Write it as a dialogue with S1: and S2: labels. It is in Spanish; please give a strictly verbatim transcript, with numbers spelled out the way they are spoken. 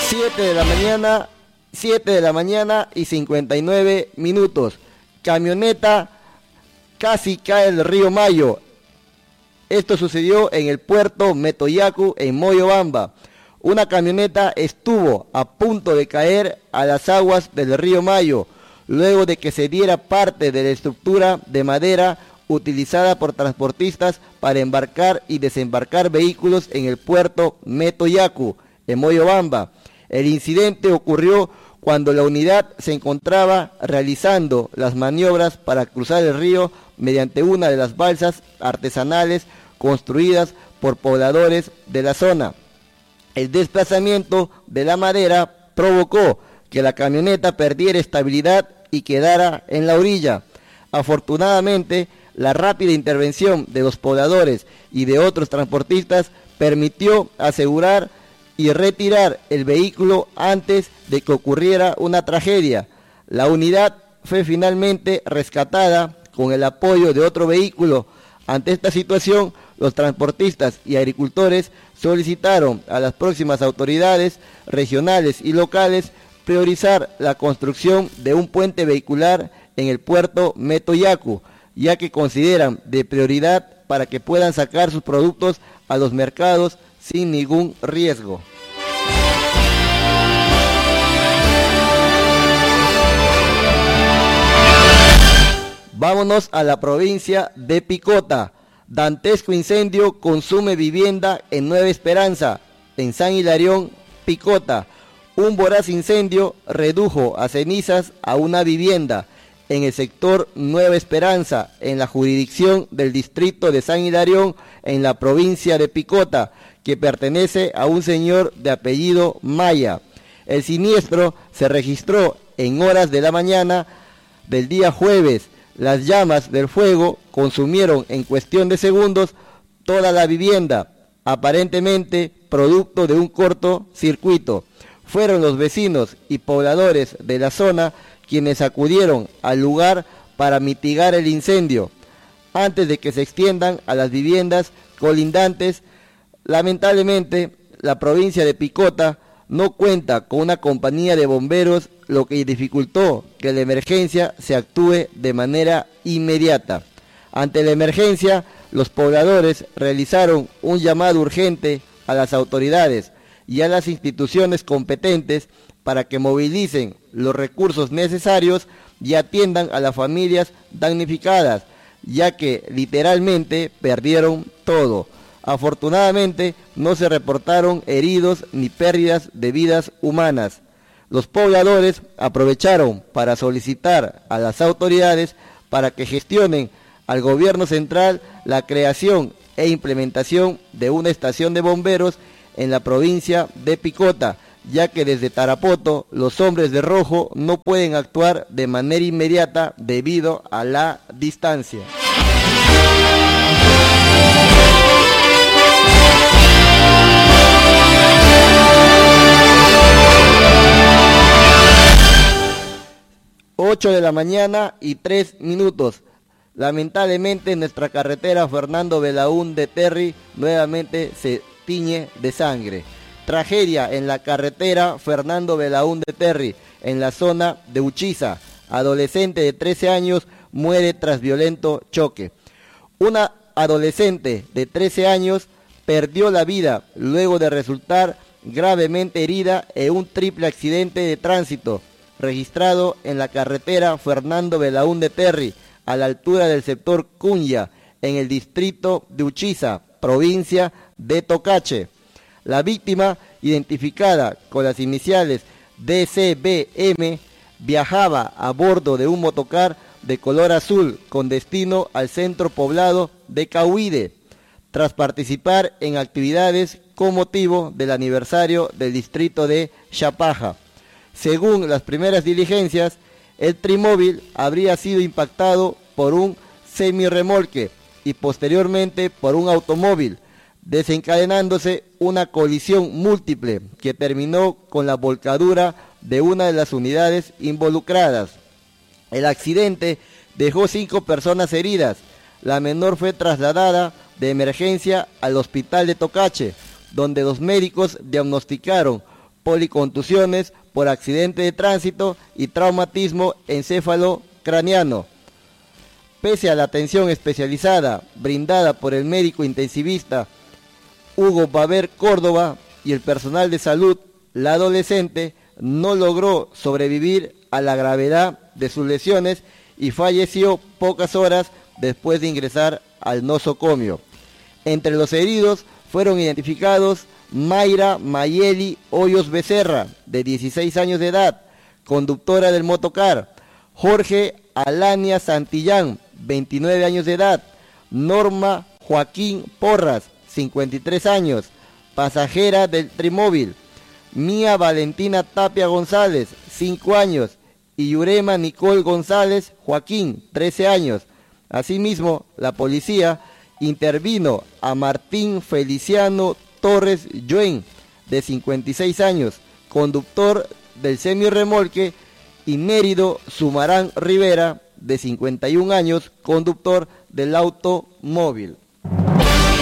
S1: siete de la mañana, siete de la mañana y cincuenta y nueve minutos. Camioneta casi cae el río Mayo. Esto sucedió en el puerto Metoyacu, en Moyobamba. Una camioneta estuvo a punto de caer a las aguas del río Mayo, luego de que se diera parte de la estructura de madera utilizada por transportistas para embarcar y desembarcar vehículos en el puerto Metoyacu, en Moyobamba. El incidente ocurrió cuando la unidad se encontraba realizando las maniobras para cruzar el río mediante una de las balsas artesanales construidas por pobladores de la zona. El desplazamiento de la madera provocó que la camioneta perdiera estabilidad y quedara en la orilla. Afortunadamente, la rápida intervención de los pobladores y de otros transportistas permitió asegurar y retirar el vehículo antes de que ocurriera una tragedia. La unidad fue finalmente rescatada con el apoyo de otro vehículo. Ante esta situación, los transportistas y agricultores solicitaron a las próximas autoridades regionales y locales priorizar la construcción de un puente vehicular en el puerto Metoyacu, ya que consideran de prioridad para que puedan sacar sus productos a los mercados sin ningún riesgo. Vámonos a la provincia de Picota. Dantesco incendio consume vivienda en Nueva Esperanza, en San Hilarión, Picota. Un voraz incendio redujo a cenizas a una vivienda en el sector Nueva Esperanza, en la jurisdicción del distrito de San Hilarión, en la provincia de Picota, que pertenece a un señor de apellido Maya. El siniestro se registró en horas de la mañana del día jueves. Las llamas del fuego consumieron en cuestión de segundos toda la vivienda, aparentemente producto de un cortocircuito. Fueron los vecinos y pobladores de la zona quienes acudieron al lugar para mitigar el incendio, antes de que se extiendan a las viviendas colindantes. Lamentablemente, la provincia de Picota no cuenta con una compañía de bomberos, lo que dificultó que la emergencia se actúe de manera inmediata. Ante la emergencia, los pobladores realizaron un llamado urgente a las autoridades y a las instituciones competentes para que movilicen los recursos necesarios y atiendan a las familias damnificadas, ya que literalmente perdieron todo. Afortunadamente, no se reportaron heridos ni pérdidas de vidas humanas. Los pobladores aprovecharon para solicitar a las autoridades para que gestionen al gobierno central la creación e implementación de una estación de bomberos en la provincia de Picota, ya que desde Tarapoto los hombres de rojo no pueden actuar de manera inmediata debido a la distancia. ocho de la mañana y tres minutos. Lamentablemente nuestra carretera Fernando Belaúnde Terry nuevamente se tiñe de sangre. Tragedia en la carretera Fernando Belaúnde Terry, en la zona de Uchiza. Adolescente de trece años muere tras violento choque. Una adolescente de trece años perdió la vida luego de resultar gravemente herida en un triple accidente de tránsito registrado en la carretera Fernando Belaúnde Terry, a la altura del sector Cunya, en el distrito de Uchiza, provincia de Tocache. La víctima, identificada con las iniciales D C B M, viajaba a bordo de un motocar de color azul con destino al centro poblado de Cahuide, tras participar en actividades con motivo del aniversario del distrito de Chapaja. Según las primeras diligencias, el trimóvil habría sido impactado por un semirremolque y posteriormente por un automóvil, desencadenándose una colisión múltiple que terminó con la volcadura de una de las unidades involucradas. El accidente dejó cinco personas heridas. La menor fue trasladada de emergencia al hospital de Tocache, donde los médicos diagnosticaron policontusiones por accidente de tránsito y traumatismo encéfalo-craneano. Pese a la atención especializada brindada por el médico intensivista Hugo Baber Córdoba y el personal de salud, la adolescente no logró sobrevivir a la gravedad de sus lesiones y falleció pocas horas después de ingresar al nosocomio. Entre los heridos fueron identificados Mayra Mayeli Hoyos Becerra, de dieciséis años de edad, conductora del motocar; Jorge Alania Santillán, veintinueve años de edad; Norma Joaquín Porras, cincuenta y tres años, pasajera del trimóvil; Mía Valentina Tapia González, cinco años, y Yurema Nicole González Joaquín, trece años. Asimismo, la policía intervino a Martín Feliciano Torres Yuen, de cincuenta y seis años, conductor del semirremolque, y Nérido Sumarán Rivera, de cincuenta y un años, conductor del automóvil.